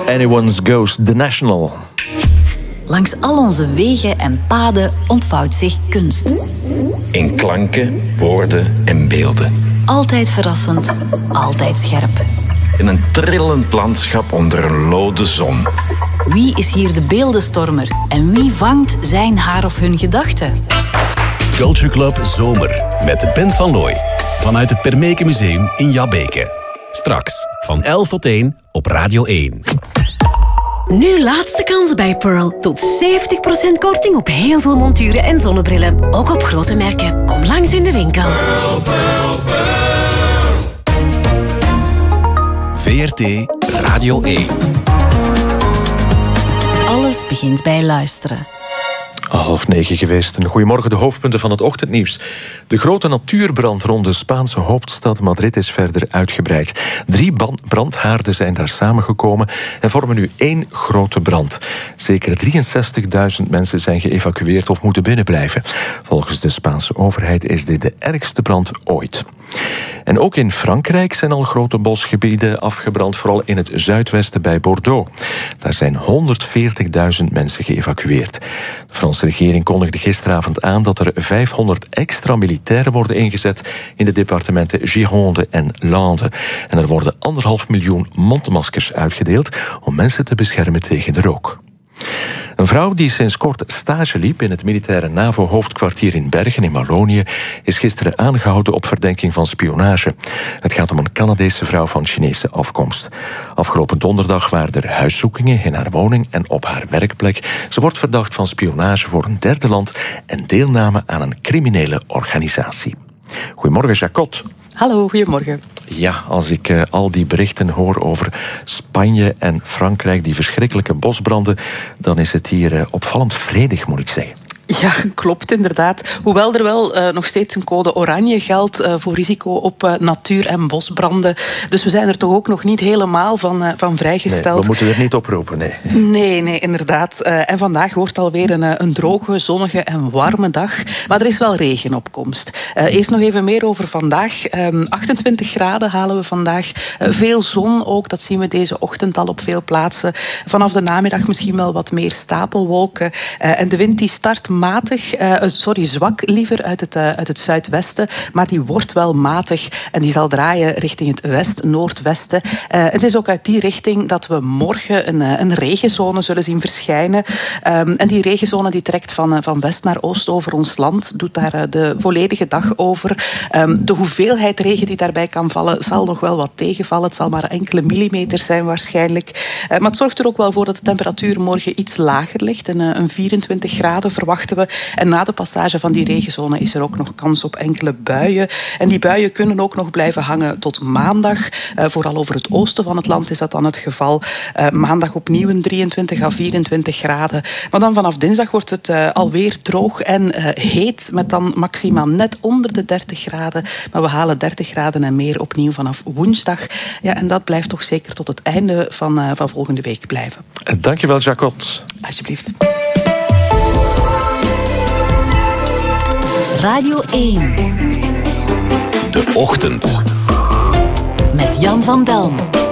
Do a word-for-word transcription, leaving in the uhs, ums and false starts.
Anyone's Ghost, The National. Langs al onze wegen en paden ontvouwt zich kunst. In klanken, woorden en beelden. Altijd verrassend, altijd scherp. In een trillend landschap onder een lode zon. Wie is hier de beeldenstormer en wie vangt zijn haar of hun gedachten? Culture Club Zomer met Ben van Looy. Vanuit het Permeke Museum in Jabbeke. Straks van elf tot één op Radio één. Nu laatste kans bij Pearl. Tot zeventig procent korting op heel veel monturen en zonnebrillen. Ook op grote merken. Kom langs in de winkel. Pearl, Pearl, Pearl. V R T Radio één. Alles begint bij luisteren. Half negen geweest. Goedemorgen, de hoofdpunten van het ochtendnieuws. De grote natuurbrand rond de Spaanse hoofdstad Madrid is verder uitgebreid. Drie brandhaarden zijn daar samengekomen en vormen nu één grote brand. Zeker drieënzestigduizend mensen zijn geëvacueerd of moeten binnenblijven. Volgens de Spaanse overheid is dit de ergste brand ooit. En ook in Frankrijk zijn al grote bosgebieden afgebrand, vooral in het zuidwesten bij Bordeaux. Daar zijn honderdveertigduizend mensen geëvacueerd. De Franse regering kondigde gisteravond aan dat er vijfhonderd extra militairen worden ingezet in de departementen Gironde en Landes. En er worden anderhalf miljoen mondmaskers uitgedeeld om mensen te beschermen tegen de rook. Een vrouw die sinds kort stage liep in het militaire NAVO-hoofdkwartier in Bergen in Wallonië is gisteren aangehouden op verdenking van spionage. Het gaat om een Canadese vrouw van Chinese afkomst. Afgelopen donderdag waren er huiszoekingen in haar woning en op haar werkplek. Ze wordt verdacht van spionage voor een derde land en deelname aan een criminele organisatie. Goedemorgen, Jacot. Hallo, goedemorgen. Ja, als ik uh, al die berichten hoor over Spanje en Frankrijk, die verschrikkelijke bosbranden, dan is het hier uh, opvallend vredig, moet ik zeggen. Ja, klopt inderdaad. Hoewel er wel uh, nog steeds een code oranje geldt uh, voor risico op uh, natuur- en bosbranden. Dus we zijn er toch ook nog niet helemaal van, uh, van vrijgesteld. Nee, we moeten er niet oproepen, nee. Nee, nee, inderdaad. Uh, en vandaag wordt alweer een, een droge, zonnige en warme dag. Maar er is wel regenopkomst. Uh, eerst nog even meer over vandaag. Um, achtentwintig graden halen we vandaag. Uh, veel zon ook, dat zien we deze ochtend al op veel plaatsen. Vanaf de namiddag misschien wel wat meer stapelwolken. Uh, en de wind die start matig, uh, sorry, zwak liever uit het, uh, uit het zuidwesten, maar die wordt wel matig en die zal draaien richting het west-noordwesten. Uh, het is ook uit die richting dat we morgen een, uh, een regenzone zullen zien verschijnen. Um, en die regenzone die trekt van, uh, van west naar oost over ons land, doet daar uh, de volledige dag over. Um, de hoeveelheid regen die daarbij kan vallen, zal nog wel wat tegenvallen. Het zal maar enkele millimeters zijn waarschijnlijk. Uh, maar het zorgt er ook wel voor dat de temperatuur morgen iets lager ligt. Een, uh, een vierentwintig graden verwachten we. En na de passage van die regenzone is er ook nog kans op enkele buien. En die buien kunnen ook nog blijven hangen tot maandag. Uh, vooral over het oosten van het land is dat dan het geval. Uh, maandag opnieuw een drieëntwintig à vierentwintig graden. Maar dan vanaf dinsdag wordt het uh, alweer droog en uh, heet, met dan maximaal net onder de dertig graden. Maar we halen dertig graden en meer opnieuw vanaf woensdag. Ja, en dat blijft toch zeker tot het einde van, uh, van volgende week blijven. Dankjewel, Jacot. Alsjeblieft. Radio één. De Ochtend. Met Jan van Delm.